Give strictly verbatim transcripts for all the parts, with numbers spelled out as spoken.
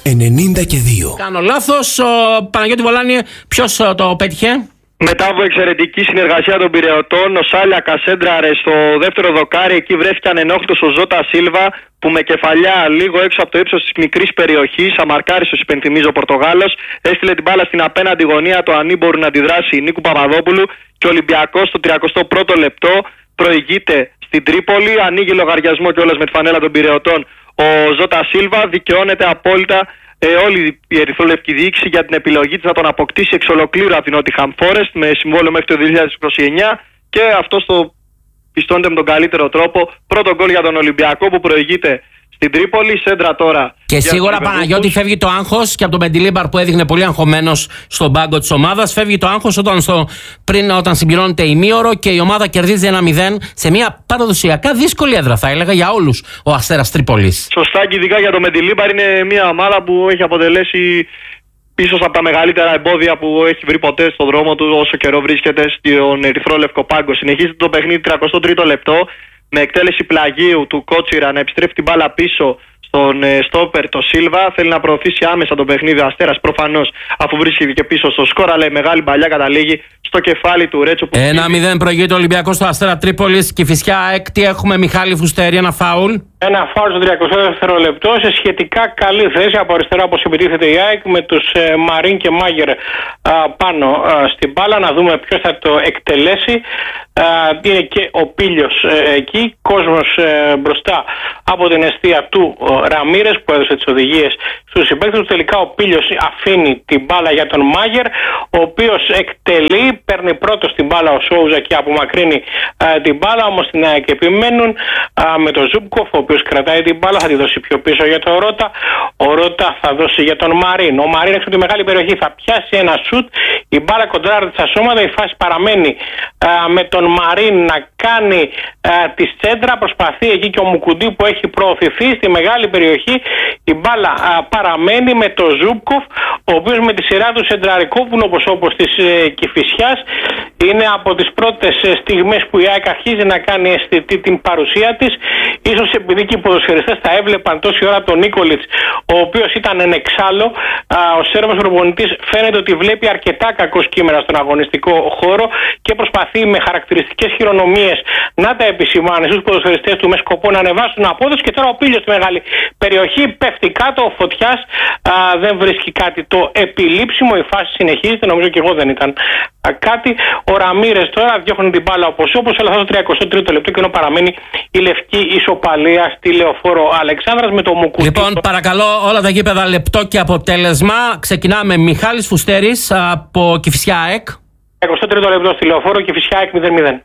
ενενήντα και δύο. Κάνω λάθος. Παναγιώτη Βολάνη, ποιος το πέτυχε? Μετά από εξαιρετική συνεργασία των Πειραιωτών, ο Σάλια Κασέντραρε στο δεύτερο δοκάρι. Εκεί βρέθηκε ανενόχλητος ο Ζώτα Σίλβα, που με κεφαλιά λίγο έξω από το ύψος της μικρής περιοχής, αμαρκάριστος υπενθυμίζω ο Πορτογάλος, έστειλε την μπάλα στην απέναντι γωνία του ανήμπορου να αντιδράσει Νίκου Παπαδόπουλου και ο Ολυμπιακός στο τριακοστό πρώτο λεπτό προηγείται στην Τρίπολη. Ανοίγει λογαριασμό κιόλας με τη φανέλα των Πειραιωτών ο Ζώτα Σίλβα, δικαιώνεται απόλυτα Ε, όλη η ερυθρόλευκη διοίκηση για την επιλογή της να τον αποκτήσει εξ ολοκλήρου από την Νότιχαμ Φόρεστ με συμβόλαιο μέχρι το δύο χιλιάδες είκοσι εννιά, και αυτό το πιστώνεται με τον καλύτερο τρόπο. Πρώτο γκολ για τον Ολυμπιακό που προηγείται στην Τρίπολη. Σέντρα τώρα. Και σίγουρα, Παναγιώτη, φεύγει το άγχος και από τον Μεντιλίμπαρ που έδειχνε πολύ αγχωμένος στον πάγκο της ομάδας. Φεύγει το άγχος όταν, στο, πριν, όταν συμπληρώνεται ημίωρο και η ομάδα κερδίζει ένα μηδέν σε μια παραδοσιακά δύσκολη έδρα, θα έλεγα, για όλους, ο Αστέρας Τρίπολης. Σωστά, και ειδικά για τον Μεντιλίμπαρ είναι μια ομάδα που έχει αποτελέσει ίσως από τα μεγαλύτερα εμπόδια που έχει βρει ποτέ στον δρόμο του όσο καιρό βρίσκεται στον ερυθρόλευκο πάγκο. Συνεχίζει το παιχνίδι τριακοστό τρίτο λεπτό με εκτέλεση πλαγίου του Κότσιρα να επιστρέφει την μπάλα πίσω στον ε, στόπερ το Σίλβα. Θέλει να προωθήσει άμεσα τον παιχνίδι ο Αστέρας προφανώς, αφού βρίσκεται και πίσω στο σκορ, αλλά η μεγάλη παλιά καταλήγει στο κεφάλι του Ρέτσο. ένα μηδέν προηγείται ο Ολυμπιακός στο Αστέρα Τρίπολης. Κηφισιά έκτη, έχουμε Μιχάλη Φουστέρη, ένα φάουλ. Ένα φάουλ στο τριακοστό δεύτερο λεπτό σε σχετικά καλή θέση από αριστερά, όπως επιτίθεται η ΑΕΚ, με τους ε, Μαρίν και Μάγερ α, πάνω α, στην μπάλα. Να δούμε ποιος θα το εκτελέσει. Α, είναι και ο Πίλιος ε, εκεί, κόσμος ε, μπροστά από την εστία του ε, Ραμίρες που έδωσε τις οδηγίες στους συμπαίκτες του. Τελικά ο Πίλιος αφήνει την μπάλα για τον Μάγερ, ο οποίος εκτελεί, παίρνει πρώτος την μπάλα ο Σόουζα και απομακρύνει α, την μπάλα, όμως στην ΑΕΚ επιμένουν α, με τον Ζούμπκοφ, ο οποίος κρατάει την μπάλα, θα τη δώσει πιο πίσω για τον Ρώτα. Ο Ρώτα θα δώσει για τον Μαρίν. Ο Μαρίν έξω τη μεγάλη περιοχή θα πιάσει ένα σουτ, η μπάλα κοντράρεται στα σώματα, η φάση παραμένει α, με τον Μαρίν να κάνει α, τη σέντρα. Προσπαθεί εκεί και ο Μουκουντή που έχει προωθηθεί στη μεγάλη περιοχή. Η μπάλα α, παραμένει με τον Ζούμπκοφ, ο οποίος με τη σειρά του σεντραρικόπουν όπως όπως της ε, Κηφισιάς. Είναι από τις πρώτες ε, στιγμές που η ΑΕΚ αρχίζει να κάνει αισθητή την παρουσία της. Ίσως επειδή και οι ποδοσφαιριστές τα έβλεπαν τόση ώρα τον Νίκολιτς, ο οποίος ήταν εν εξάλλου. Ο Σέρβος προπονητής φαίνεται ότι βλέπει αρκετά κακό κείμενα στον αγωνιστικό χώρο και προσπαθεί με χαρακτηριστικές χειρονομίες να τα επισημάνει στους ποδοσφαιριστές του με σκοπό να ανεβάσουν απόδοση. Και τώρα ο Πίλιος στη μεγάλη περιοχή πέφτει κάτω, ο Φωτιάς α, δεν βρίσκει κάτι το επιλήψιμο. Η φάση συνεχίζεται, νομίζω και εγώ δεν ήταν α, κάτι. Ο Ραμίρες τώρα διώχνει την μπάλα όπως όπως, αλλά θα στο τριακοστό τρίτο λεπτό και ενώ παραμένει η λευκή ισοπαλία στη Λεωφόρο Αλεξάνδρας με το Μουκουτί. Λοιπόν, παρακαλώ όλα τα γήπεδα λεπτό και αποτέλεσμα. Ξεκινάμε. Μιχάλης Φουστέρης από Κηφισιά ΑΕΚ. τριακοστό τρίτο λεπτό στη Λεωφόρο, Κηφισιά ΑΕΚ μηδέν μηδέν.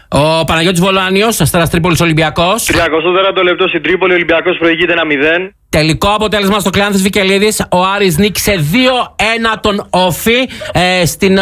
Ο Παναγιώτης Βολάνιος, Αστέρας Τρίπολης Ολυμπιακός. τριακοστό τέταρτο λεπτό στην Τρίπολη, ο Ολυμπιακός προηγείται ένα μηδέν. Τελικό αποτέλεσμα στο Κλεάνθης Βικελίδης. Ο Άρης νίκησε δύο ένα τον Όφη. Ε, στην, ε,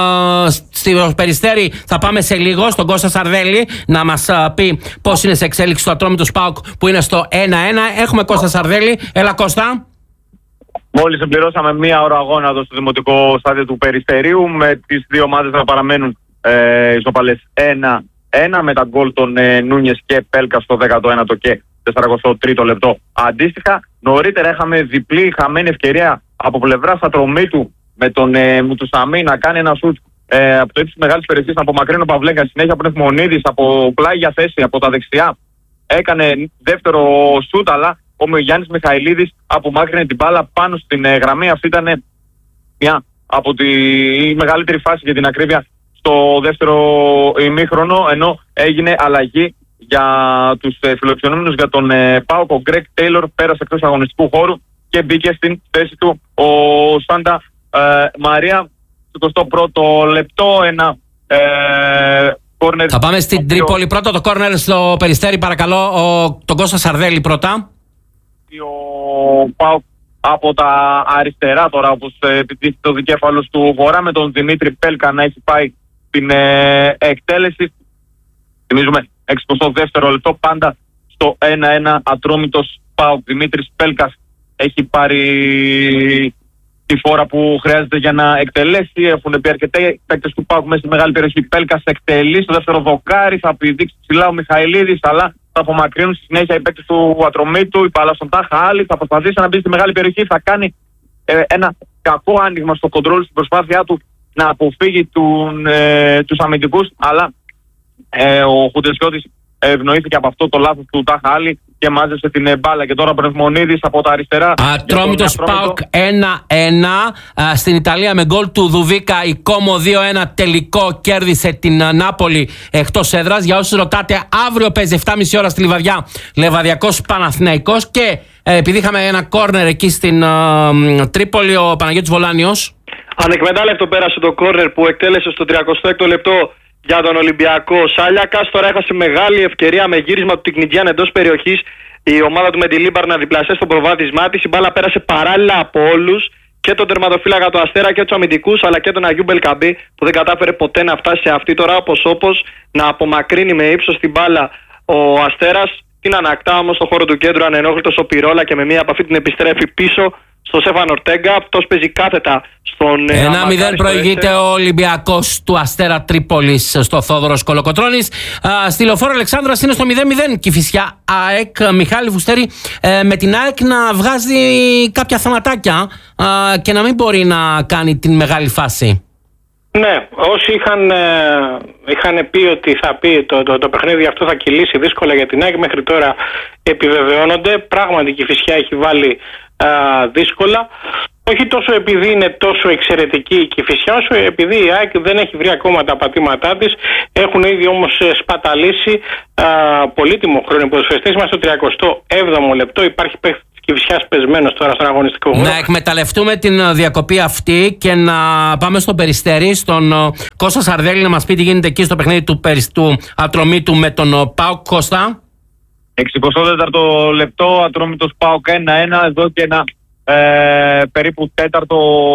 στο Περιστέρι θα πάμε σε λίγο στον Κώστα Σαρδέλη να μας ε, πει πώς είναι σε εξέλιξη το Ατρόμητο ΣΠΑΟΚ που είναι στο ένα ένα. Έχουμε Κώστα Σαρδέλη. Έλα Κώστα. Μόλις συμπληρώσαμε μία ώρα αγώνα εδώ στο δημοτικό στάδιο του Περιστερίου, με τις δύο ομάδες να παραμένουν ε, ισοπαλές ένα ένα με τα γκολ των ε, Νούνιες και Πέλκα στο δέκατο ένατο και σαράντα τρίτο λεπτό αντίστοιχα. Νωρίτερα είχαμε διπλή χαμένη ευκαιρία από πλευράς Ατρομήτου με τον ε, Μουτουσαμί να κάνει ένα σουτ ε, από το ύψος της μεγάλης περιοχής, να απομακρύνει ο Παυλέγκα, συνέχεια από τον Εθμονίδης από πλάγια θέση από τα δεξιά. Έκανε δεύτερο σουτ, αλλά ο Γιάννης Μιχαηλίδης απομάκρυνε την μπάλα πάνω στην ε, γραμμή. Αυτή ήταν μια από τη μεγαλύτερη φάση για την ακρίβεια στο δεύτερο ημίχρονο, ενώ έγινε αλλαγή για τους ε, φιλοξενούμενους για τον ε, ΠΑΟΚ. Ο Γκρέκ Τέιλορ πέρασε εκτός αγωνιστικού χώρου και μπήκε στην θέση του ο Σάντα ε, Μαρία. Στο εικοστό πρώτο λεπτό ένα ε, κόρνερ. Θα πάμε στην Τρίπολη πρώτα, το κόρνερ στο Περιστέρι παρακαλώ, ο, τον Κώστα Σαρδέλη πρώτα. Ο ΠΑΟΚ από τα αριστερά τώρα, όπως ε, επιτύχει το δικέφαλος του Βορρά, με τον Δημήτρη Πέλκα να έχει πάει την ε, εκτέλεση. Θυμίζουμε εξηκοστό δεύτερο λεπτό, πάντα στο ένα ένα Ατρόμητος ΠΑΟΚ. Δημήτρης Πέλκας έχει πάρει τη φόρα που χρειάζεται για να εκτελέσει. Έχουν πει αρκετοί παίκτες του ΠΑΟΚ μέσα στη μεγάλη περιοχή. Πέλκας εκτελεί στο δεύτερο δοκάρι, θα πηδήξει ψηλά ο Μιχαηλίδης, αλλά θα απομακρύνουν στη συνέχεια οι παίκτες του Ατρομήτου. Η μπάλα στον Τάχα Άλλη θα προσπαθήσει να μπει στη μεγάλη περιοχή. Θα κάνει ε, ένα κακό άνοιγμα στο κοντρόλ στην προσπάθειά του να αποφύγει τον, ε, τους αμυντικούς. Αλλά ε, ο Χουντεσιώτης ευνοήθηκε από αυτό το λάθος του Τάχα Άλλη και μάζεψε την μπάλα. Και τώρα ο Πνευμονίδης από τα αριστερά. Ατρόμητος ΠΑΟΚ ένα ένα. Στην Ιταλία με γκολ του Δουβίκα η Κόμο δύο ένα τελικό κέρδισε την Νάπολη εκτός έδρας. Για όσους ρωτάτε, αύριο παίζει εφτά και μισή ώρα στη Λιβαδιά Λεβαδιακός Παναθηναϊκός. Και ε, επειδή είχαμε ένα κόρνερ εκεί στην ε, Τρίπολη, ο Παναγιώτης Βολάνιος. Ανεκμετάλλευτο πέρασε το κόρνερ που εκτέλεσε στο τριακοστό έκτο λεπτό για τον Ολυμπιακό Σάλιακας. Τώρα έχασε μεγάλη ευκαιρία με γύρισμα του Τικνιτζιάν εντός περιοχής η ομάδα του με τη Λίμπαρ να διπλασιάσει στο προβάδισμά της. Η μπάλα πέρασε παράλληλα από όλους, και τον τερματοφύλακα του Αστέρα και τους αμυντικούς, αλλά και τον Αγιού Μπελκαμπή που δεν κατάφερε ποτέ να φτάσει σε αυτή. Τώρα όπως όπως να απομακρύνει με ύψος την μπάλα ο Αστέρας. Την ανακτά όμως στο χώρο του κέντρου ανενόχλητος ο Πυρόλα και με μία από αυτή την επιστρέφει πίσω στο Σέφαν Ορτέγκα. Αυτός παίζει κάθετα στον ένα μηδέν προηγείται ο Ολυμπιακός του Αστέρα Τρίπολης στο Θόδωρος Κολοκοτρώνης. Στη Λεωφόρο Αλεξάνδρας είναι στο μηδέν μηδέν. Κηφισιά ΑΕΚ. Μιχάλη Φουστέρη, ε, με την ΑΕΚ να βγάζει κάποια θεματάκια ε, και να μην μπορεί να κάνει την μεγάλη φάση. Ναι, όσοι είχαν, ε, είχαν πει ότι θα πει το, το, το παιχνίδι αυτό θα κυλήσει δύσκολα για την ΑΕΚ, μέχρι τώρα επιβεβαιώνονται. Πράγματι η Κηφισιά έχει βάλει α, δύσκολα. Όχι τόσο επειδή είναι τόσο εξαιρετική η Κηφισιά, όσο επειδή η ΑΕΚ δεν έχει βρει ακόμα τα πατήματά της. Έχουν ήδη όμως σπαταλήσει α, πολύτιμο χρόνο οι ποδοσφαιριστές μας. Στο τριακοστό έβδομο λεπτό υπάρχει παίκτης της Κηφισιάς πεσμένος τώρα στον αγωνιστικό χώρο. Να εκμεταλλευτούμε την διακοπή αυτή και να πάμε στο Περιστέρι, στον Κώστα Σαρδέλη, να μας πει τι γίνεται εκεί στο παιχνίδι του, του Ατρομήτου με τον ΠΑΟΚ. Κώστα. εξηκοστό τέταρτο λεπτό, Ατρόμητος ΠΑΟΚ ένα ένα. Εδώ και ένα ε, περίπου τέταρτο.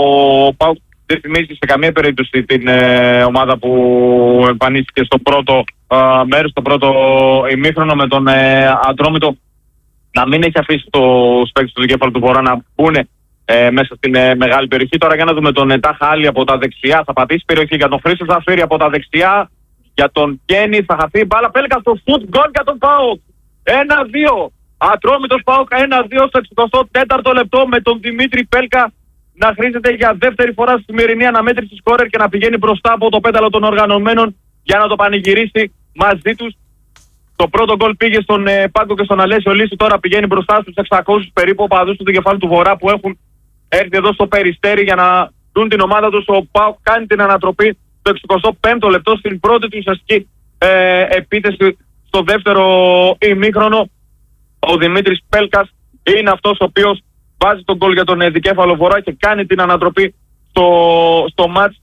Ο ΠΑΟΚ δεν θυμίζει σε καμία περίπτωση την ε, ομάδα που εμφανίστηκε στο πρώτο ε, μέρος, στο πρώτο ημίχρονο, με τον ε, Ατρόμητο να μην έχει αφήσει το παίκτες του δικέφαλου του Βορρά να μπουν ε, μέσα στην ε, μεγάλη περιοχή. Τώρα για να δούμε τον Τάχα Άλλη από τα δεξιά. Θα πατήσει περιοχή για τον Χρήστο Ζαφύρη από τα δεξιά. Για τον Κένι θα χαθεί η μπάλα. Πέλκα στο φουτ γκολ για τον ΠΑΟΚ. ένα δύο. Ατρόμητος ΠΑΟΚ ένα δύο στο εξηκοστό τέταρτο λεπτό, με τον Δημήτρη Πέλκα να χρήζεται για δεύτερη φορά στη σημερινή αναμέτρηση σκόρερ και να πηγαίνει μπροστά από το πέταλο των οργανωμένων για να το πανηγυρίσει μαζί τους. Το πρώτο γκολ πήγε στον ε, Πάγκο και στον Αλέσιο Λύση. Τώρα πηγαίνει μπροστά στους εξακόσιους περίπου οπαδούς του δικεφάλου του Βορρά που έχουν έρθει εδώ στο Περιστέρι για να δουν την ομάδα τους. Ο ΠΑΟΚ κάνει την ανατροπή στο εξηκοστό πέμπτο λεπτό, στην πρώτη του ουσιαστική ε, επίθεση στο δεύτερο ημίχρονο. Ο Δημήτρης Πέλκας είναι αυτός ο οποίος βάζει τον γκολ για τον ε, δικέφαλο Βορρά και κάνει την ανατροπή στο, στο μάτς.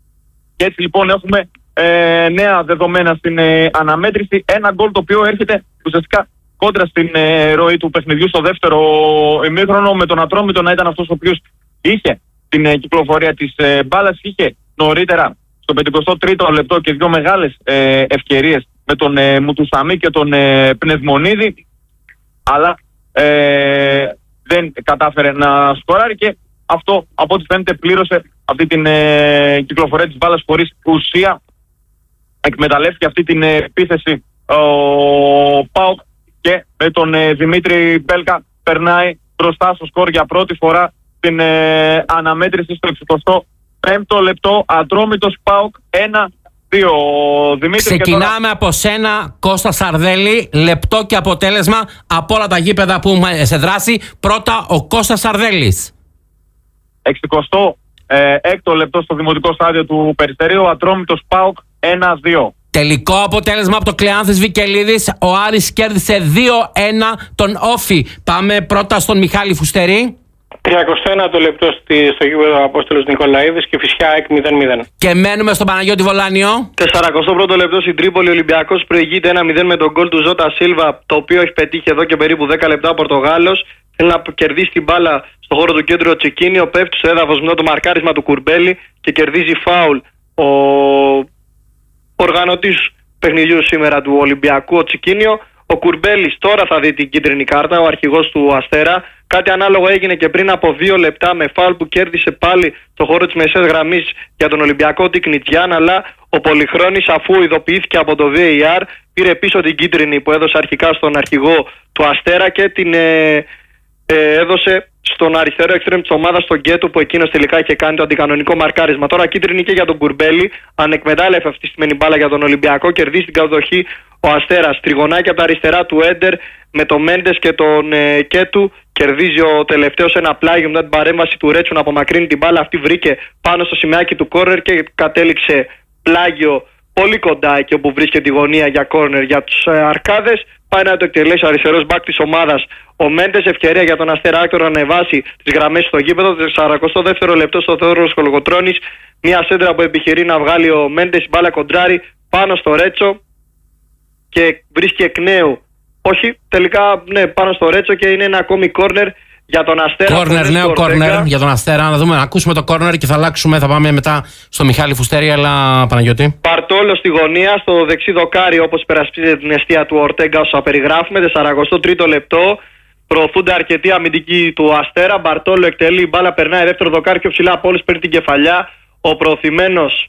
Και έτσι λοιπόν έχουμε ε, νέα δεδομένα στην ε, αναμέτρηση. Ένα γκολ το οποίο έρχεται ουσιαστικά κόντρα στην ε, ροή του παιχνιδιού στο δεύτερο ημίχρονο, με τον Ατρόμητο να ήταν αυτός ο οποίος είχε την ε, κυκλοφορία της ε, μπάλας. Είχε νωρίτερα στο πενηκοστό τρίτο λεπτό και δύο μεγάλες ε, ευκαιρίες με τον ε, Μουτουσαμί και τον ε, Πνευμονίδη, αλλά ε, δεν κατάφερε να σκοράρει, και αυτό από ό,τι φαίνεται πλήρωσε αυτή την ε, κυκλοφορία της μπάλας χωρίς ουσία. Εκμεταλλεύτηκε αυτή την ε, επίθεση ο ΠΑΟΚ και με τον ε, Δημήτρη Μπέλκα περνάει μπροστά στο σκορ για πρώτη φορά στην ε, αναμέτρηση στο εξηκοστό πέμπτο λεπτό. Ατρόμητος ΠΑΟΚ ένα δύο. Δημήτρη, ξεκινάμε τώρα... από σένα, Κώστα Σαρδέλη. Λεπτό και αποτέλεσμα από όλα τα γήπεδα που έχουμε σε δράση. Πρώτα ο Κώστας Σαρδέλης. εξηκοστό έκτο λεπτό στο δημοτικό στάδιο του Περιστερίου. Ατρόμητος ΠΑΟΚ ένα δύο. Τελικό αποτέλεσμα από το Κλεάνθης Βικελίδης. Ο Άρης κέρδισε δύο ένα τον Όφη. Πάμε πρώτα στον Μιχάλη Φουστερή. τριακοστό ένατο λεπτό στο γήπεδο Απόστολος Νικολαίδης και Κηφισιά ΑΕΚ μηδέν μηδέν. Και μένουμε στον Παναγιώτη Βολάνιο. σαρανταοστό πρώτο λεπτό στην Τρίπολη. Ολυμπιακός προηγείται ένα μηδέν με τον γκολ του Ζώτα Σίλβα, το οποίο έχει πετύχει εδώ και περίπου δέκα λεπτά ο Πορτογάλος. Θέλει να κερδίσει την μπάλα στο χώρο του κέντρου ο Τσικίνιο. Πέφτει στο έδαφος μετά το μαρκάρισμα του Κουρμπέλη και κερδίζει φάουλ ο οργανωτής παιχνιδιού σήμερα του Ολυμπιακού, ο Τσικίνιο. Ο Κουρμπέλης τώρα θα δει την κίτρινη κάρτα, ο αρχηγός του Αστέρα. Κάτι ανάλογο έγινε και πριν από δύο λεπτά με φάουλ που κέρδισε πάλι στο χώρο της μεσαίας γραμμής για τον Ολυμπιακό Τικνιτζιάν, αλλά ο Πολυχρόνης, αφού ειδοποιήθηκε από το βι έι αρ, πήρε πίσω την κίτρινη που έδωσε αρχικά στον αρχηγό του Αστέρα και την ε, ε, έδωσε στον αριστερό εξτρέμ της ομάδας, τον Γκέτου, που εκείνος τελικά είχε κάνει το αντικανονικό μαρκάρισμα. Τώρα κίτρινη και για τον Κουρμπέλη, ανεκμετάλλευε αυτή τη σημαίνει μπάλα για τον Ολυμπιακό, κερδίζει την κατοχή ο Αστέρας. Τριγωνάκι από τα αριστερά του Έντερ με τον Μέντες και τον ε, Κέτου. Κερδίζει ο τελευταίος ένα πλάγιο μετά την παρέμβαση του Ρέτσου να απομακρύνει την μπάλα. Αυτή βρήκε πάνω στο σημαίακι του κόρνερ και κατέληξε πλάγιο πολύ κοντά εκεί όπου βρίσκεται η γωνία για κόρνερ για τους ε, Αρκάδες. Πάει να το εκτελέσει ο αριστερός μπακ της ομάδας ο Μέντες. Ευκαιρία για τον Αστέρα Άκτορα να ανεβάσει τις γραμμές στο γήπεδο. Το σαρακοστό δεύτερο λεπτό στο Θεόδωρος Κολοκοτρώνης. Μια σέντρα που επιχειρεί να βγάλει ο Μέντες. Η μπάλα κοντράρει πάνω στο Ρέτσο και βρίσκει εκ νέου. Όχι, τελικά ναι, πάνω στο Ρέτσο και είναι ένα ακόμη κόρνερ για τον Αστέρα. Κόρνερ, νέο κόρνερ για τον Αστέρα. Να δούμε, να ακούσουμε το κόρνερ και θα αλλάξουμε. Θα πάμε μετά στο Μιχάλη Φουστέρη, αλλά Παναγιώτη. Μπαρτόλο στη γωνία, στο δεξί δοκάρι, όπως υπερασπίζεται την αιστεία του Ορτέγκα, όσο περιγράφουμε. σαρακοστό τρίτο λεπτό. Προωθούνται αρκετοί αμυντικοί του Αστέρα. Μπαρτόλο εκτελεί, η μπάλα περνάει δεύτερο δοκάρι και ψηλά από όλους παίρνει την κεφαλιά. Ο προωθημένος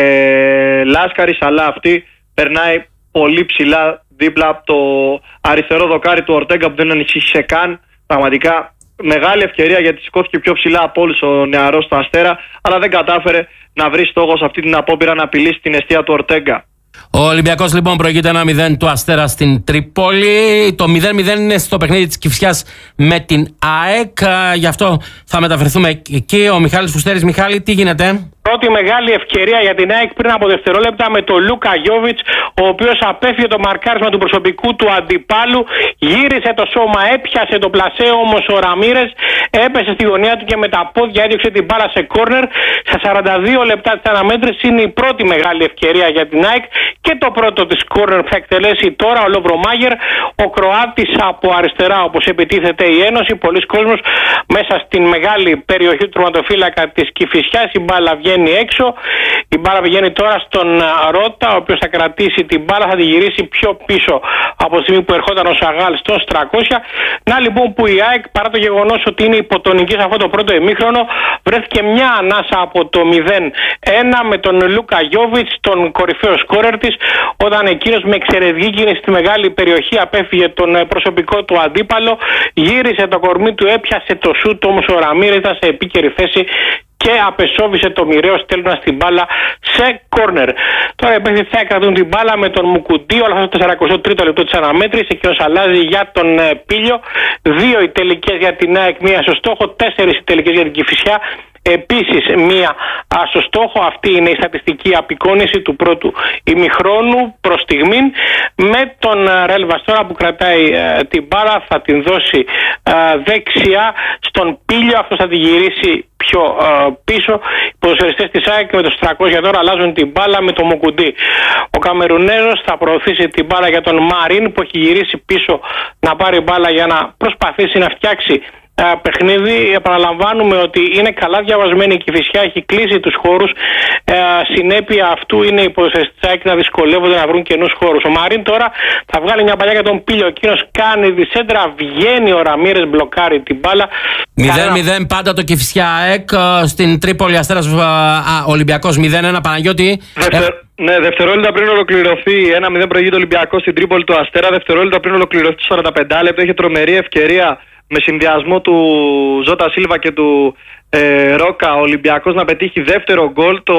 ε, Λάσκαρης, αλλά αυτή περνάει πολύ ψηλά δίπλα από το αριστερό δοκάρι του Ορτέγκα που δεν ανησύχησε καν. Πραγματικά μεγάλη ευκαιρία γιατί σηκώθηκε πιο ψηλά από όλους ο νεαρός του Αστέρα, αλλά δεν κατάφερε να βρει στόχο σε αυτή την απόπειρα να απειλήσει την αιστεία του Ορτέγκα. Ο Ολυμπιακός λοιπόν προηγείται ένα μηδέν του Αστέρα στην Τρίπολη. Το μηδέν μηδέν είναι στο παιχνίδι της Κηφισιάς με την ΑΕΚ. Γι' αυτό θα μεταφερθούμε εκεί. Ο Μιχάλης Φουστέρης. Μιχάλη, τι γίνεται? Πρώτη μεγάλη ευκαιρία για την ΑΕΚ πριν από δευτερόλεπτα με τον Λούκα Γιόβιτς, ο οποίος απέφυγε το μαρκάρισμα του προσωπικού του αντιπάλου, γύρισε το σώμα, έπιασε το πλασέ, όμως ο Ραμίρες έπεσε στη γωνία του και με τα πόδια έδιωξε την μπάλα σε κόρνερ. Στα σαράντα δύο λεπτά της αναμέτρησης είναι η πρώτη μεγάλη ευκαιρία για την ΑΕΚ και το πρώτο της κόρνερ που θα εκτελέσει τώρα ο Λοβρομάγερ, ο Κροάτης από αριστερά όπως επιτίθεται η Ένωση. Πολλοί κόσμος μέσα στην μεγάλη περιοχή του τερματοφύλακα της Κηφισιάς. Η μπάλα βγαίνει έξω. Η μπάλα πηγαίνει τώρα στον Ρότα, ο οποίος θα κρατήσει την μπάλα, θα τη γυρίσει πιο πίσω από τη στιγμή που ερχόταν ο Σαγάλ στο τριακόσια. Να λοιπόν που η ΑΕΚ, παρά το γεγονός ότι είναι υποτονική σε αυτό το πρώτο ημίχρονο, βρέθηκε μια ανάσα από το μηδέν ένα με τον Λούκα Γιόβιτς, τον κορυφαίο σκόρερ της, όταν εκείνος με εξαιρετική κίνηση στη μεγάλη περιοχή απέφυγε τον προσωπικό του αντίπαλο, γύρισε το κορμί του, έπιασε το σούτ, όμως ο Ραμίρες ήταν σε επίκαιρη θέση και απεσόβησε το μοιραίο στέλνοντας την μπάλα σε κόρνερ. Τώρα οι παίκτες θα κρατούν την μπάλα με τον Μουκουντή, όλα αυτά το σαρακοστό τρίτο λεπτό της αναμέτρησης. Εκείνος αλλάζει για τον ε, Πίλιο. Δύο οι τελικές για την ΑΕΚ, μία στο στόχο, τέσσερις οι τελικές για την Κηφισιά. Επίσης μία α, στο στόχο. Αυτή είναι η στατιστική απεικόνηση του πρώτου ημιχρόνου προς στιγμήν. Με τον Ρέλ Βαστόρα που κρατάει ε, την μπάλα, θα την δώσει ε, δεξιά στον Πίλιο, αυτός θα τη γυρίσει πιο ε, πίσω. Οι ποδοσφαιριστές της ΑΕΚ με τους τριακόσια τώρα αλλάζουν την μπάλα με τον Μουκουντή. Ο Καμερουνέζος θα προωθήσει την μπάλα για τον Μαρίν που έχει γυρίσει πίσω να πάρει μπάλα για να προσπαθήσει να φτιάξει Uh, παιχνίδι. Επαναλαμβάνουμε ότι είναι καλά διαβασμένη η Κηφισιά, έχει κλείσει τους χώρους. Uh, συνέπεια αυτού είναι οι ποδοσφαιριστές να δυσκολεύονται να βρουν καινούς χώρους. Ο Μαρίν τώρα θα βγάλει μια παλιά για τον Πίλιο. Εκείνος κάνει τη σέντρα, βγαίνει ο Ραμίρες, μπλοκάρει την μπάλα. μηδέν μηδέν πάντα το Κηφισιά ΑΕΚ. Στην Τρίπολη Αστέρας Ολυμπιακός μηδέν ένα. Παναγιώτη. Δευτερ... Ε... Ναι, δευτερόλεπτα πριν ολοκληρωθεί ένα μηδέν προηγείται ο Ολυμπιακός στην Τρίπολη του Αστέρα. Δευτερόλεπτα πριν ολοκληρωθεί το σαράντα πέντε λεπτό. Είχε τρομερή ευκαιρία με συνδυασμό του Ζώτα Σίλβα και του ε, Ρόκα ο Ολυμπιακός να πετύχει δεύτερο γκολ. Το,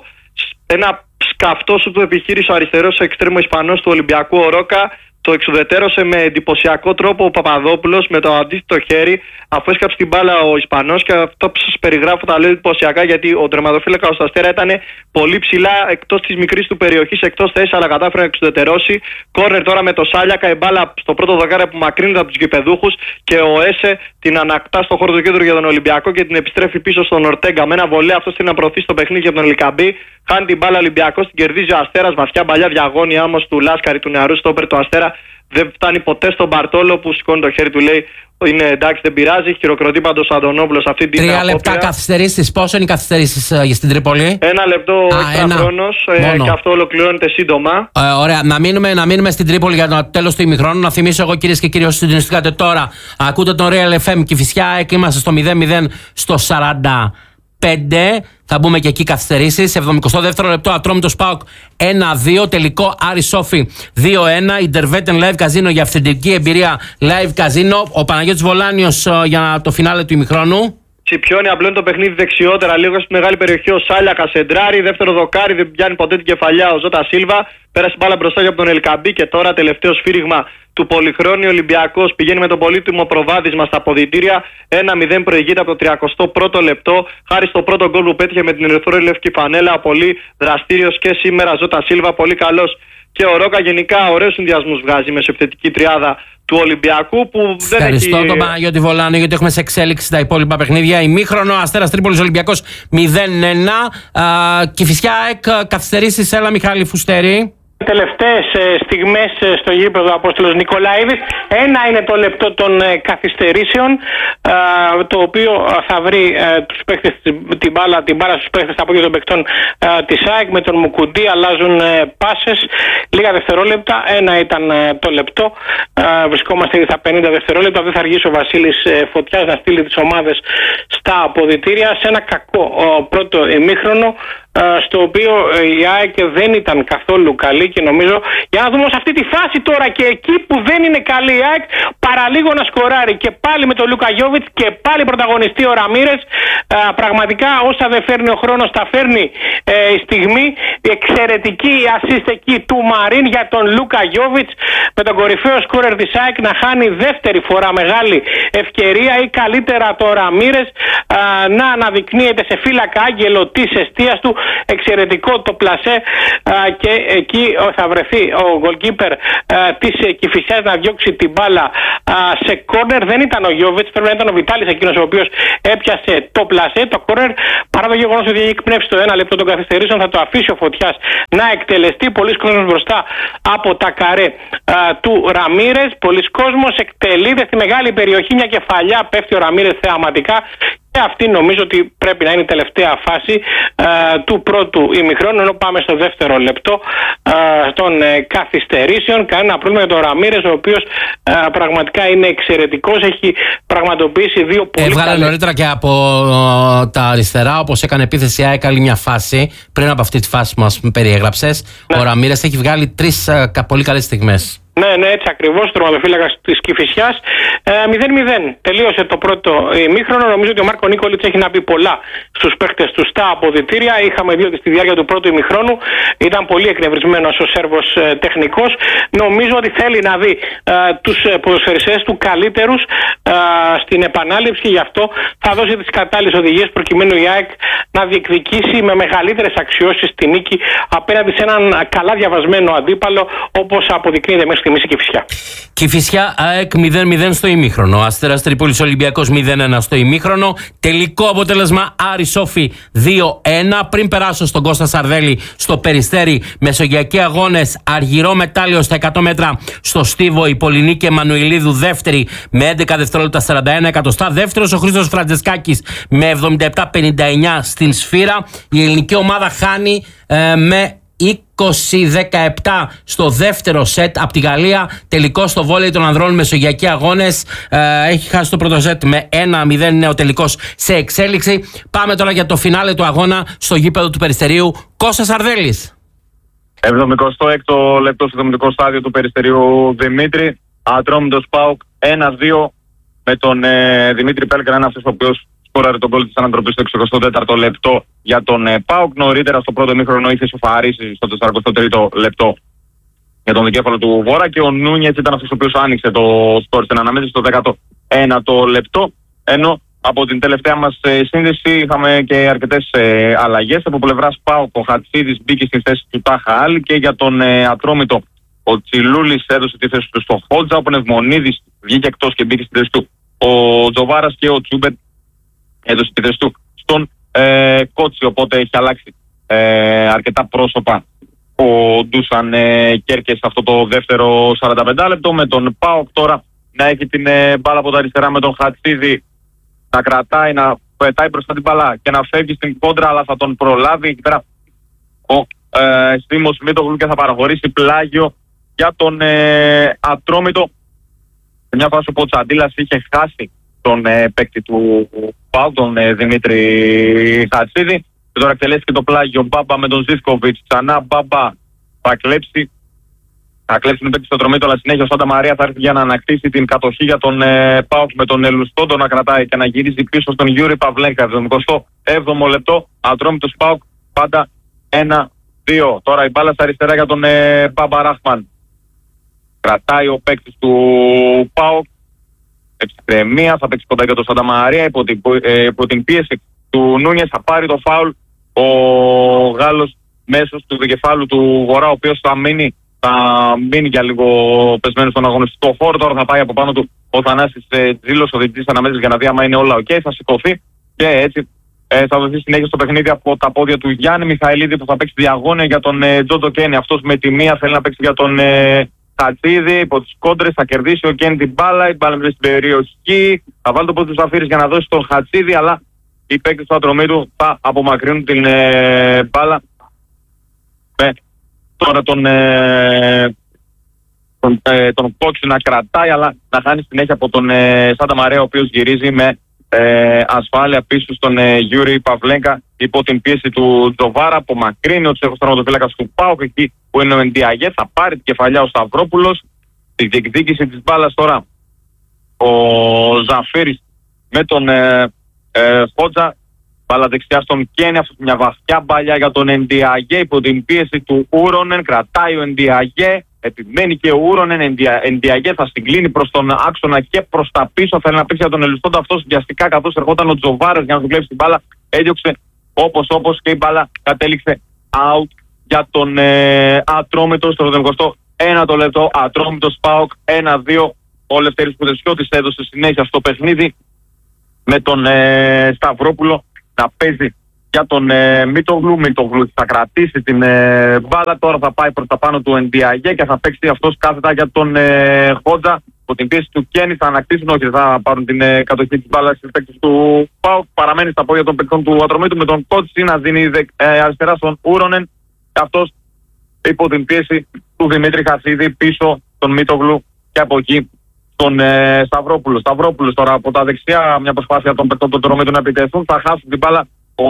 ένα σκαυτό σου του επιχείρησε ο αριστερός εξτρέμο Ισπανός του Ολυμπιακού ο Ρόκα. Το εξουδετέρωσε με εντυπωσιακό τρόπο ο Παπαδόπουλος με το αντίθετο χέρι, αφού έσκαψε την μπάλα ο Ισπανός. Και αυτό που σας περιγράφω τα λέω εντυπωσιακά, γιατί ο τερματοφύλακας του Αστέρα ήταν πολύ ψηλά εκτός της μικρής του περιοχής, εκτός θέσης, αλλά κατάφερε να εξουδετερώσει. Κόρνερ τώρα με το Σάλιακα, η μπάλα στο πρώτο δοκάρι που μακρύνεται από τους γηπεδούχους και ο Έσε την ανακτά στο χώρο του κέντρου για τον Ολυμπιακό και την επιστρέφει πίσω στον Ορτέγκα. Με ένα βολέ αυτό θέλει να προωθήσει το παιχνίδι για τον Ελικαμπή. Χάνει την μπάλα Ολυμπιακός, την κερδίζει ο Αστέρας. Βαθιά παλιά διαγώνια όμως του Λάσκαρη, του νεαρού στόπερ του Αστέρα. δεν φτάνει ποτέ στον Μπαρτόλο που σηκώνει το χέρι του, λέει είναι εντάξει, δεν πειράζει. Χειροκροτεί πάντως Αντωνόπουλος αυτή την Τρία λεπτά καθυστερήσεις. Πόσο είναι οι καθυστερήσεις uh, στην Τρίπολη? Ένα λεπτό έξτρα χρόνος ε, και αυτό ολοκληρώνεται σύντομα. Ε, ωραία, να μείνουμε, να μείνουμε στην Τρίπολη για το τέλος του ημιχρόνου. Να θυμίσω εγώ, κυρίες και κύριοι, όσοι συντονιστήκατε τώρα, ακούτε τον Real εφ εμ Κηφισιά, είμαστε στο μηδέν μηδέν στο σαράντα πέντε. Θα μπούμε και εκεί καθυστερήσεις. εβδομηκοστό δεύτερο λεπτό, Ατρόμητος ΠΑΟΚ ένα δύο. Τελικό Άρης Σόφι δύο ένα. Ιντερβέτεν Live Casino για αυθεντική εμπειρία Live Casino. Ο Παναγιώτης Βολάνιος για το φινάλε του ημιχρόνου. Τσιπιώνει, απλώνει το παιχνίδι δεξιότερα, λίγο στη μεγάλη περιοχή ο Σάλια Κασεντράρη. Δεύτερο δοκάρι, δεν πιάνει ποτέ την κεφαλιά ο Ζώτα Σίλβα. Πέρασε μπάλα μπροστά για τον Ελκαμπή και τώρα τελευταίο σφύριγμα του πολυχρόνιου Ολυμπιακός. Πηγαίνει με το πολύτιμο προβάδισμα στα αποδυτήρια. ένα μηδέν προηγείται από το τριακοστό πρώτο λεπτό. Χάρη στο πρώτο γκολ που πέτυχε με την ερυθρό λευκή φανέλα. Πολύ δραστήριος και σήμερα Ζώτα Σίλβα, πολύ καλός. Και ο Ρόκα γενικά ωραίους συνδυασμούς βγάζει με επιθετική τριάδα του Ολυμπιακού που δεν Ευχαριστώ έχει... τον Παναγιώτη Βολάνο, γιατί έχουμε σε εξέλιξη τα υπόλοιπα παιχνίδια. Ημίχρονο, Αστέρας Τρίπολης Ολυμπιακός μηδέν ένα. Κηφισιά ΑΕΚ, καθυστερήσεις, έλα Μιχάλη Φουστέρη. Τελευταίες ε, στιγμές ε, στο γήπεδο Απόστολος Νικολαίδης. Ένα είναι το λεπτό των ε, καθυστερήσεων, ε, το οποίο ε, θα βρει ε, τους παίκτες, την μπάλα, την μπάλα στους παίκτες στα πόδια των παικτών ε, της ΑΕΚ. Με τον Μουκουντή αλλάζουν ε, πάσες, λίγα δευτερόλεπτα. Ένα ήταν ε, το λεπτό. Ε, βρισκόμαστε ήδη στα πενήντα δευτερόλεπτα. Δεν θα αργήσει ο Βασίλης ε, Φωτιάς να στείλει τις ομάδες στα αποδυτήρια σε ένα κακό ε, πρώτο ημίχρονο, στο οποίο η ΑΕΚ δεν ήταν καθόλου καλή και νομίζω, για να δούμε σε αυτή τη φάση τώρα και εκεί που δεν είναι καλή η ΑΕΚ, παραλίγο να σκοράρει και πάλι με τον Λούκα Γιόβιτς και πάλι πρωταγωνιστή ο Ραμίρες. Πραγματικά όσα δεν φέρνει ο χρόνος τα φέρνει ε, η στιγμή. Εξαιρετική η assist εκεί του Μαρίν για τον Λούκα Γιόβιτς, με τον κορυφαίο σκόρερ της ΑΕΚ να χάνει δεύτερη φορά μεγάλη ευκαιρία, ή καλύτερα το Ραμίρες να αναδεικνύεται σε φύλακα άγγελο της εστίας του. Εξαιρετικό το πλασέ α, και εκεί θα βρεθεί ο goalkeeper της Κηφισιάς να διώξει την μπάλα α, σε κόρνερ. Δεν ήταν ο Γιόβιτς, πρέπει να ήταν ο Βιτάλης εκείνος ο οποίος έπιασε το πλασέ. Το κόρνερ, παρά το γεγονός ότι έχει εκπνεύσει το ένα λεπτό των καθυστερήσεων, θα το αφήσει ο Φωτιάς να εκτελεστεί. Πολλοί κόσμος μπροστά από τα καρέ α, του Ραμίρες. Πολλοί κόσμος εκτελείται στη μεγάλη περιοχή, μια κεφαλιά, πέφτει ο Ραμίρες θεαματικά. Και αυτή νομίζω ότι πρέπει να είναι η τελευταία φάση ε, του πρώτου ημιχρόνου, ενώ πάμε στο δεύτερο λεπτό ε, των ε, καθυστερήσεων. Κανένα πρόβλημα για τον Ραμίρες, ο οποίος ε, πραγματικά είναι εξαιρετικός, έχει πραγματοποιήσει δύο πολύ Έβγαλε καλές... νωρίτερα και από ε, τα αριστερά, όπως έκανε επίθεση ΑΕΚ άλλη μια φάση, πριν από αυτή τη φάση που μας περιέγραψες. Ναι. Ο Ραμίρες έχει βγάλει τρεις ε, πολύ καλές στιγμές. Ναι, ναι, έτσι ακριβώς, τερματοφύλακας της Κηφισιάς. μηδέν μηδέν τελείωσε το πρώτο ημίχρονο. Νομίζω ότι ο Μάρκο Νίκολιτς έχει να πει πολλά στους παίκτες του στα αποδυτήρια. Είχαμε δει ότι στη διάρκεια του πρώτου ημιχρόνου ήταν πολύ εκνευρισμένος ο Σέρβος ε, τεχνικός. Νομίζω ότι θέλει να δει ε, τους ποδοσφαιριστές του καλύτερους ε, στην επανάληψη, και γι' αυτό θα δώσει τις κατάλληλες οδηγίες προκειμένου η ΑΕΚ να διεκδικήσει με μεγαλύτερες αξιώσεις τη νίκη απέναντι σε έναν καλά διαβασμένο αντίπαλο, όπως αποδεικνύεται μέχρι στιγμής η Κηφισιά. Κηφισιά ΑΕΚ μηδέν μηδέν στο ημίχρονο. Αστέρας Τρίπολης Ολυμπιακός μηδέν ένα στο ημίχρονο. Τελικό αποτέλεσμα Άρης Σόφι δύο ένα. Πριν περάσω στον Κώστα Σαρδέλη στο Περιστέρι, μεσογειακοί αγώνες Αργυρό Μετάλλιο στα εκατό μέτρα στο Στίβο, η Πολυνίκη Εμμανουηλίδου δεύτερη με έντεκα δευτερόλεπτα σαράντα ένα εκατοστά. Δεύτερος ο Χρήστος Φραντζεσκάκης με εβδομήντα επτά πενήντα εννιά στην Σφύρα. Η ελληνική ομάδα χάνει ε, με είκοσι δεκαεπτά στο δεύτερο σετ από τη Γαλλία. Τελικό στο βόλεϊ των ανδρών, μεσογειακοί αγώνες. Ε, έχει χάσει το πρώτο σετ με ένα μηδέν, είναι ο τελικός σε εξέλιξη. Πάμε τώρα για το φινάλε του αγώνα στο γήπεδο του Περιστερίου. Κώστας Αρδέλης. εβδομηκοστό έκτο λεπτό στο εβδομηκοστό στάδιο του Περιστερίου Δημήτρη. Ατρόμητος ΠΑΟΚ ένα δύο με τον ε, Δημήτρη Πέλκρα, ένα αυτός ο οποίος σκόραρε τον γκολ της ανατροπής στο εξηκοστό τέταρτο λεπτό για τον ε, ΠΑΟΚ. Νωρίτερα στο πρώτο ημίχρονο είχε σοφαρίσει στο σαραντοστό τρίτο λεπτό για τον δικέφαλο του Βόρα, και ο Νούνιετς ήταν αυτός ο οποίος άνοιξε το σκορ στην αναμέτρηση στο δέκατο ένατο λεπτό. Ενώ από την τελευταία μας ε, σύνδεση είχαμε και αρκετές ε, αλλαγές. Από πλευράς ΠΑΟΚ ο Χατσίδης μπήκε στη θέση του Τάχα Άλλη, και για τον ε, Ατρόμητο ο Τσιλούλης έδωσε τη θέση του στο Χότζα. Ο Πνευμονίδης βγήκε εκτός και μπήκε στη θέση του ο Τζοβάρας, και ο Τσούμπετ έδωσε τη θέση του στον ε, Κότσι. Οπότε έχει αλλάξει ε, αρκετά πρόσωπα ο Ντούσαν ε, Κέρκες αυτό το δεύτερο σαράντα πέντε λεπτό, με τον ΠΑΟΚ τώρα να έχει την ε, μπάλα από τα αριστερά, με τον Χατσίδη να κρατάει, να πετάει μπροστά την μπάλα και να φεύγει στην κόντρα, αλλά θα τον προλάβει εκεί πέρα ο ε, Στίμος Μίτογλου και θα παραχωρήσει πλάγιο για τον ε, Ατρόμητο. Σε μια φάση που ο Τσαντίλας είχε χάσει τον ε, παίκτη του ΠΑΟΚ, τον ε, Δημήτρη Χατσίδη, και τώρα εκτελέσει και το πλάγιο Μπάμπα με τον Ζίσκοβιτς. Ξανά Μπάμπα θα κλέψει, θα κλέψει τον παίκτη στο Ατρόμητο, αλλά συνέχεια ο Σάντα Μαρία θα έρθει για να ανακτήσει την κατοχή για τον ε, ΠΑΟΚ, με τον Ελουστόντο να κρατάει και να γυρίζει πίσω στον Γιούρι Παυλέγκα. εβδομηκοστό έβδομο λεπτό, Ατρόμητος ΠΑΟΚ πάντα ένα δύο. Τώρα η μπάλα στα αριστερά για τον ε, Μπάμπα Ράχμαν. Κρατάει ο παίκτης του ΠΑΟΚ. Εξτρεμία, θα παίξει κοντά για τον Σάντα Μαρία. Υπό την, ε, υπό την πίεση του Νούνιες θα πάρει το φάουλ ο Γάλλος μέσος του δικεφάλου του Βορρά, ο οποίος θα μείνει, θα μείνει για λίγο πεσμένο στον αγωνιστικό χώρο. Τώρα θα πάει από πάνω του ο Θανάσης Τζίλος, ο διαιτητής αναμέτρησης, για να δει άμα είναι όλα οκ. Okay. Θα σηκωθεί και έτσι ε, θα δοθεί συνέχεια στο παιχνίδι από τα πόδια του Γιάννη Μιχαηλίδη, που θα παίξει διαγώνια για τον ε, Τζόντο Κένι. Αυτός με τη μία θέλει να παίξει για τον ε, Χατσίδη. Υπό τις κόντρες θα κερδίσει ο Κένι την μπάλα. Η μπάλα μέσα στην περιοχή. Θα βάλει το πόδι του Ζαφύρης για να δώσει τον Χατσίδη, αλλά οι παίκτες του Ατρομήτου θα απομακρύνουν την ε, μπάλα. Ε, τώρα τον, ε, τον, ε, τον Κότσι να κρατάει, αλλά να χάνει συνέχεια από τον ε, Σάντα Μαρέα, ο οποίος γυρίζει με ε, ασφάλεια πίσω στον ε, Γιούρι Παυλέγκα υπό την πίεση του Τζοβάρα. Απομακρύνει ο Τσέχος τερματοφύλακας του ΠΑΟΚ, εκεί που είναι ο Εντιαγέ. Θα πάρει την κεφαλιά ο Σταυρόπουλος. Τη διεκδίκηση της μπάλας τώρα ο Ζαφύρης με τον ε, ε, Χότζα. Μπάλα δεξιά στον Κένι, αυτό μια βαθιά μπαλιά για τον Εντιαγέ υπό την πίεση του Ούρονεν. Κρατάει ο Εντιαγέ, επιμένει και ο Ούρονεν. Εντιαγέ θα συγκλίνει προς τον άξονα και προς τα πίσω. Θέλει να παίξει για τον Ελουστόντα, αυτός βιαστικά, καθώς ερχόταν ο Τζοβάρας για να του κλέψει την μπάλα. Έδιωξε όπως όπως και η μπάλα κατέληξε out για τον ε, Ατρόμητο στο εβδομηκοστό ένατο λεπτό. Ατρόμητος ΠΑΟΚ ένα δύο. Ο Λευτέρης Πουδεσιώτης έδωσε συνέχεια στο παιχνίδι με τον ε, Σταυρόπουλο να παίζει για τον ε, Μίτογλου. Μίτογλου θα κρατήσει την ε, μπάλα. Τώρα θα πάει προς τα πάνω του Εντιαγέ και θα παίξει αυτός κάθετα για τον ε, Χότζα. Από την πίεση του Κένι θα ανακτήσουν, όχι, θα πάρουν την ε, κατοχή της μπάλας στις παίκτες του ΠΑΟΚ. Παραμένει στα πόδια των παικτών του Ατρομήτου, με τον Κότσι να δίνει δε, ε, αριστερά στον Ούρονεν. Και αυτός υπό την πίεση του Δημήτρη Χασίδη πίσω τον Μίτογλου και από εκεί τον ε, Σταυρόπουλο. Σταυρόπουλος τώρα από τα δεξιά, μια προσπάθεια των παικτών του Ατρομήτου να επιτεθούν. Θα χάσουν την μπάλα. Ο,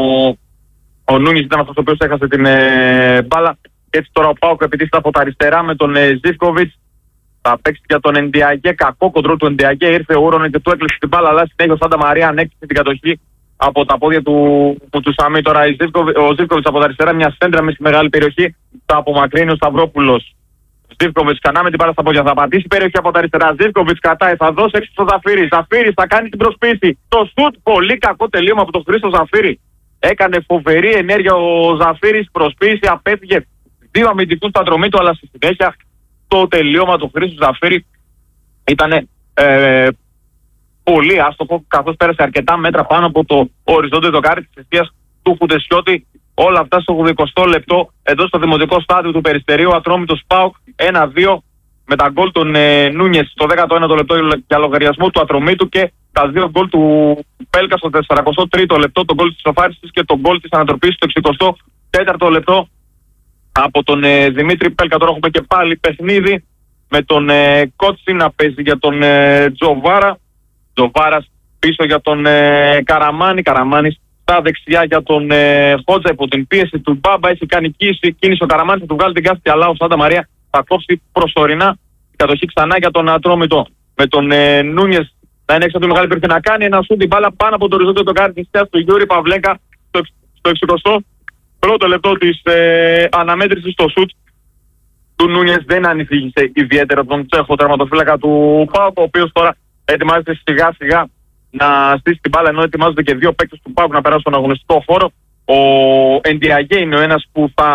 ο Νούνις ήταν αυτός ο οποίος έχασε την ε, μπάλα. Και έτσι τώρα ο ΠΑΟΚ επιτίθεται από τα αριστερά με τον ε, Ζίσκοβιτς. Θα παίξει για τον Εντιαγέ. Κακό κοντρόλ του Εντιαγέ. Ήρθε ο Ούρονεν και του έκλεισε την μπάλα. Αλλά συνέχεια ο Σάντα Μαρία ανέκτησε την κατοχή από τα πόδια του, του, του Σαμί. Τώρα ο Ζίσκοβιτς από τα αριστερά, μια σέντρα με στη μεγάλη περιοχή. Θα απομακρύνει ο Σταυρόπουλος. Ζίβκοβιτς ξανά με την μπάλα στα πόδια. Θα πατήσει περιοχή από τα αριστερά. Ζίβκοβιτς κρατάει. Θα δώσει έξω στο Ζαφύρι. Ζαφύρι θα κάνει την προσπίση. Το σουτ. Πολύ κακό τελείωμα από τον Χρήστο Ζαφύρι. Έκανε φοβερή ενέργεια ο Ζαφύρις. Προσπίση. Απέφυγε δύο αμυντικούς του Ατρομήτου. Αλλά στη συνέχεια το τελείωμα του Χρήστου Ζαφύρι ήταν ε, πολύ άστοχο. Καθώς πέρασε αρκετά μέτρα πάνω από το οριζόντιο δοκάρι της αιστείας του Φουτεσιώτη. Όλα αυτά στο ογδοηκοστό λεπτό εδώ στο δημοτικό στάδιο του Περιστερίου. Ατρόμητος ΠΑΟΚ ένα δύο με τα γκολ των ε, Νούνιες στο δέκατο ένατο λεπτό για λογαριασμό του Ατρομήτου και τα δύο γκολ του Πέλκα στο σαραντά τρίτο λεπτό, τον γκολ της Σοφάρισης και τον γκολ της ανατροπής στο εξηκοστό τέταρτο λεπτό από τον ε, Δημήτρη Πέλκα. Τώρα έχουμε και πάλι παιχνίδι με τον ε, Κότσι να παίζει για τον ε, Τζοβάρα. Τζοβάρας πίσω για τον ε, Καραμάνη. Καραμάνης στα δεξιά για τον ε, Χότζα υπό την πίεση του Μπάμπα. Έχει κάνει κίνηση, κίνηση ο Καραμάνης, θα του βγάλει την κάθετη, αλλά ο Σάντα Μαρία θα κόψει προσωρινά την κατοχή ξανά για τον Ατρόμητο. Με τον ε, Νούνιες να είναι έξω από τη μεγάλη περιοχή, να κάνει ένα σούτ την μπάλα πάνω από το οριζόντιο δοκάρι της θέασης του Γιούρι Παυλέγκα στο, στο εξηκοστό πρώτο λεπτό της ε, αναμέτρησης. Το σούτ του Νούνιες δεν ανησύχησε ιδιαίτερα τον Τσέχο τερματοφύλακα του ΠΑΟΚ, ο οποίος τώρα ετοιμάζεται σιγά σιγά να στήσει την μπάλα, ενώ ετοιμάζονται και δύο παίκτες του ΠΑΟΚ να περάσουν στον αγωνιστικό χώρο. Ο Εντιαγέ είναι ο ένας που θα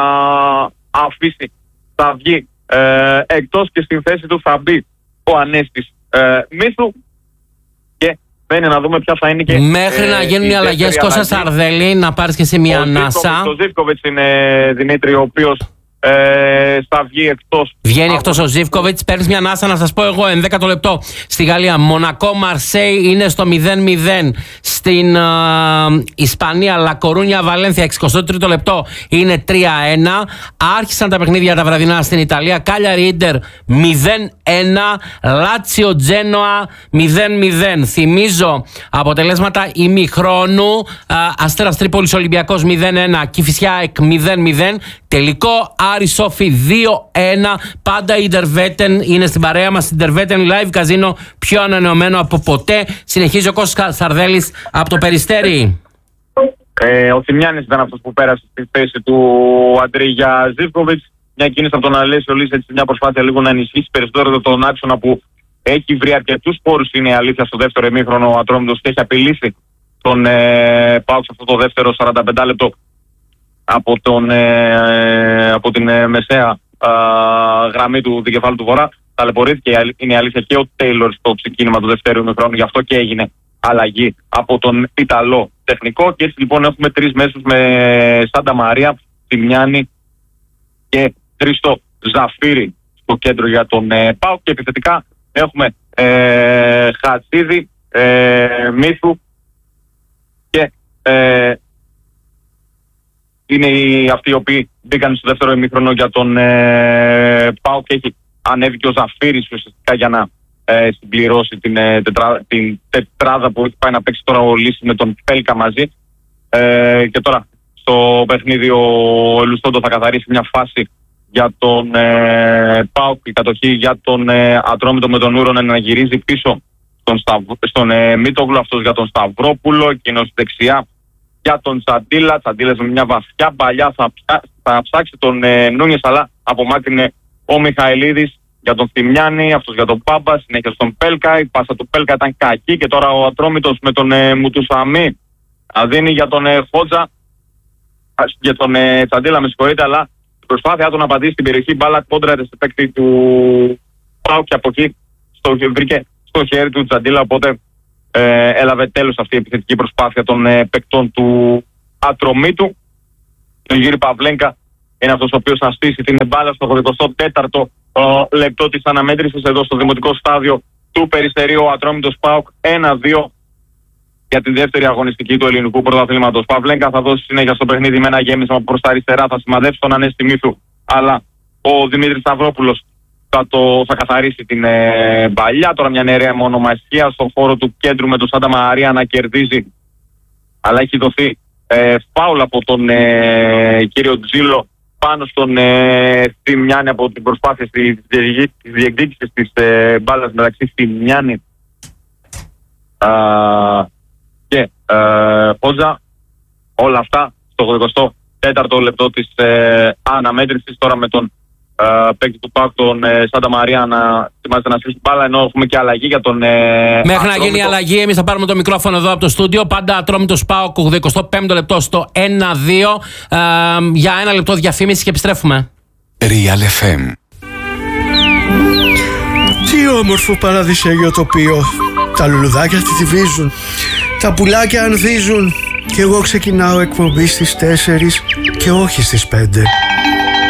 αφήσει, θα βγει ε, εκτός και στην θέση του θα μπει ο Ανέστης ε, Μύθου. Και μένει να δούμε ποια θα είναι και μέχρι ε, να γίνουν οι αλλαγές. Κώστα Σαρδέλη, να πάρεις και σε μια ανάσα. Το Ζίβκοβιτς είναι, Δημήτρη, ο οποίος ε, θα βγει εκτός. Βγαίνει εκτός ο Ζίβκοβιτς. Παίρνεις μια ανάσα να σας πω εγώ. ενδέκατο λεπτό στη Γαλλία. Μονακό Μαρσέι είναι στο μηδέν μηδέν. Στην uh, Ισπανία Λα Κορούνια Βαλένθια εξηκοστό τρίτο λεπτό είναι τρία ένα. Άρχισαν τα παιχνίδια τα βραδινά στην Ιταλία. Κάλιαρι Ίντερ μηδέν ένα. Λάτσιο Τζένοα μηδέν μηδέν. Θυμίζω αποτελέσματα ημιχρόνου. Uh, Αστέρας Τρίπολης Ολυμπιακός μηδέν ένα. Κηφισιά ΑΕΚ μηδέν μηδέν. Τελικό Άρης Σόφι δύο ένα. Πάντα η Ιντερβέτεν είναι στην παρέα μας. Ιντερβέτεν Live Casino, πιο ανανεωμένο από ποτέ. Συνεχίζει ο Κώστας Σαρδέλης από το Περιστέρι. Ε, ο Θημιάνης ήταν αυτός που πέρασε στη θέση του Αντρίγια Ζίβκοβιτς. Μια κίνηση από τον Αλέσιο Λύση, έτσι μια προσπάθεια λίγο να ενισχύσει περισσότερο τον άξονα που έχει βρει αρκετούς πόρους. Είναι η αλήθεια στο δεύτερο ημίχρονο ο Ατρόμητος και έχει απειλήσει τον ε, ΠΑΟΚ σε αυτό το δεύτερο σαράντα πέντε λεπτό από, τον, ε, από την ε, μεσαία ε, γραμμή του δικεφάλου του Βορρά. Ταλαιπωρήθηκε, είναι η αλήθεια, και ο Τέιλορ στο ξεκίνημα του δεύτερου ημιχρόνου, γι' αυτό και έγινε αλλαγή από τον Ιταλό τεχνικό. Και έτσι λοιπόν έχουμε τρεις μέσους με Σάντα Μαρία, Τιμιάνη και Χρήστο Ζαφύρη στο κέντρο για τον ε, ΠΑΟΚ. Και επιθετικά έχουμε ε, Χατσίδη, ε, Μύθου και ε, είναι οι, αυτοί οι οποίοι μπήκαν στο δεύτερο ημίχρονο για τον ε, ΠΑΟΚ και έχει ανέβει και ο Ζαφύρης ουσιαστικά για να ε, συμπληρώσει την, ε, τετρά, την τετράδα που έχει πάει να παίξει τώρα ο Λύσης με τον Πέλκα μαζί. Ε, και τώρα στο παιχνίδι ο Λουστόντο θα καθαρίσει μια φάση για τον ε, ΠΑΟΚ, η κατοχή για τον ε, Ατρόμητο με τον Ούρον να γυρίζει πίσω στον, Σταβ, στον ε, Μίτογλου, αυτός για τον Σταυρόπουλο, εκείνος δεξιά για τον Τσαντίλα. Τσαντίλας με μια βαθιά παλιά θα, θα ψάξει τον ε, Νούνιες, αλλά απομάκρυνε ο Μιχαηλίδης για τον Θημιάνη, αυτός για τον Πάμπα, συνέχεια στον Πέλκα. Η πάσα του Πέλκα ήταν κακή και τώρα ο Ατρόμητος με τον ε, Μουτουσαμί δίνει για τον ε, Χότζα, για τον ε, Τσαντίλα, με συγχωρείτε, αλλά η προσπάθειά του να απαντήσει στην περιοχή, μπάλα κόντρα σε παίκτη του ΠΑΟΚ και από εκεί στο, βρήκε στο χέρι του Τσαντίλα, οπότε ε, έλαβε τέλος αυτή η επιθετική προσπάθεια των ε, παικτών του Ατρομήτου. Ο Γιούρι Παυλένκα είναι αυτός ο οποίος θα στήσει την μπάλα στο ογδοηκοστό τέταρτο ε, λεπτό της αναμέτρησης εδώ στο δημοτικό στάδιο του Περιστερίου. Ο Ατρόμητος ΠΑΟΚ ένα δύο για τη δεύτερη αγωνιστική του ελληνικού πρωταθλήματος. Παυλένκα θα δώσει συνέχεια στο παιχνίδι με ένα γέμισμα προς τα αριστερά, θα σημαδέψει τον Ανέστη Μύθου, αλλά ο Δημήτρης Σταυρόπουλος θα, το, θα καθαρίσει την ε, παλιά. Τώρα μια νερέα μονομαχία στον χώρο του κέντρου με τον Σάντα Μαρία να κερδίζει, αλλά έχει δοθεί ε, φάουλ από τον ε, κύριο Τζίλο πάνω στον ε, Θημιάνη από την προσπάθεια της διεκδίκησης της ε, μπάλας μεταξύ Θημιάνη και Πότζα. Όλα αυτά στο ογδοηκοστό τέταρτο λεπτό της ε, αναμέτρησης. Τώρα με τον ε, παίκτη του ΠΑΟΚ, τον ε, Σάντα Μαρία, να ετοιμάζεται να στήσει την μπάλα, ενώ έχουμε και αλλαγή για τον ε, Μέχρι να γίνει η αλλαγή, εμείς θα πάρουμε το μικρόφωνο εδώ από το στούντιο. Πάντα Ατρόμητος ΠΑΟΚ, ογδοηκοστό πέμπτο λεπτό στο ένα δύο. Ε, για ένα λεπτό διαφήμιση και επιστρέφουμε. Real εφ εμ. Τι όμορφο παραδεισέγιο τοπίο. Τα λουλουδάκια στιβίζουν, τα πουλάκια ανθίζουν και εγώ ξεκινάω εκπομπή στις τέσσερις και όχι στις πέντε.